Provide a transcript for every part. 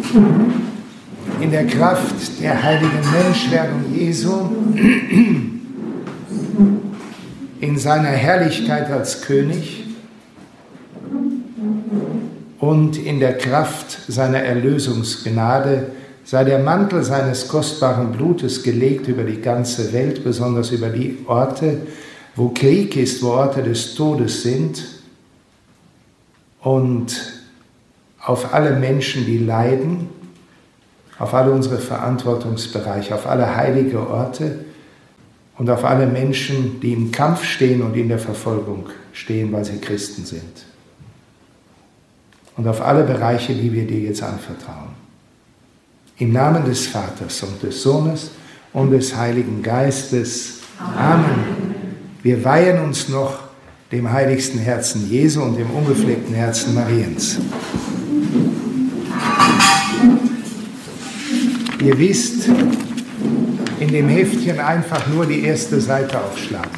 in der Kraft der heiligen Menschwerdung Jesu, in seiner Herrlichkeit als König und in der Kraft seiner Erlösungsgnade sei der Mantel seines kostbaren Blutes gelegt über die ganze Welt, besonders über die Orte, wo Krieg ist, wo Orte des Todes sind, und auf alle Menschen, die leiden, auf alle unsere Verantwortungsbereiche, auf alle heilige Orte und auf alle Menschen, die im Kampf stehen und in der Verfolgung stehen, weil sie Christen sind. Und auf alle Bereiche, die wir dir jetzt anvertrauen. Im Namen des Vaters und des Sohnes und des Heiligen Geistes. Amen. Wir weihen uns noch dem heiligsten Herzen Jesu und dem unbefleckten Herzen Mariens. Ihr wisst, in dem Heftchen einfach nur die erste Seite aufschlagen.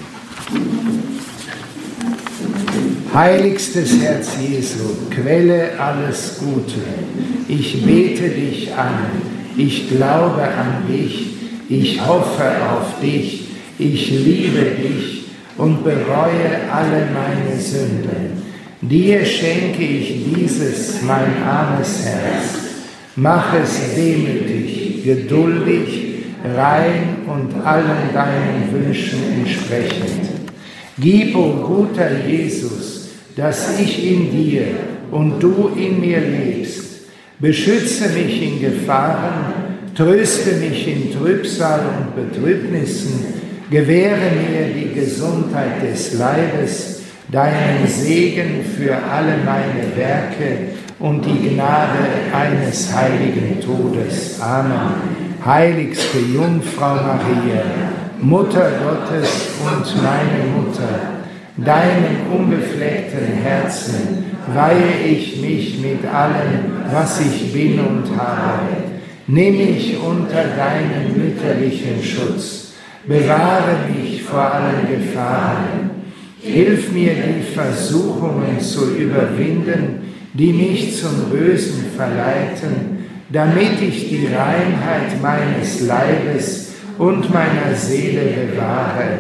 Heiligstes Herz Jesu, Quelle alles Gute, ich bete dich an, ich glaube an dich, ich hoffe auf dich, ich liebe dich und bereue alle meine Sünden. Dir schenke ich dieses, mein armes Herz. Mach es demütig, geduldig, rein und allen deinen Wünschen entsprechend. Gib, o guter Jesus, dass ich in dir und du in mir lebst. Beschütze mich in Gefahren, tröste mich in Trübsal und Betrübnissen, gewähre mir die Gesundheit des Leibes, deinen Segen für alle meine Werke und die Gnade eines heiligen Todes. Amen. Heiligste Jungfrau Maria, Mutter Gottes und meine Mutter, deinem unbefleckten Herzen weihe ich mich mit allem, was ich bin und habe. Nimm mich unter deinen mütterlichen Schutz, bewahre mich vor allen Gefahren. Hilf mir, die Versuchungen zu überwinden, die mich zum Bösen verleiten, damit ich die Reinheit meines Leibes und meiner Seele bewahre.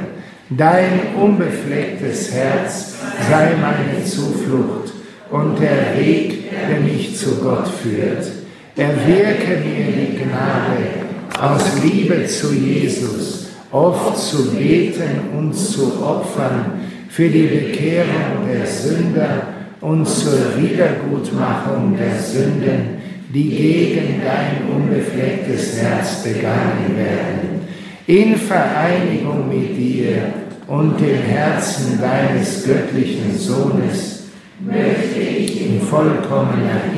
Dein unbeflecktes Herz sei meine Zuflucht und der Weg, der mich zu Gott führt. Erwirke mir die Gnade, aus Liebe zu Jesus oft zu beten und zu opfern für die Bekehrung der Sünder und zur Wiedergutmachung der Sünden, die gegen dein unbeflecktes Herz begangen werden. In Vereinigung mit dir und dem Herzen deines göttlichen Sohnes möchte ich in vollkommener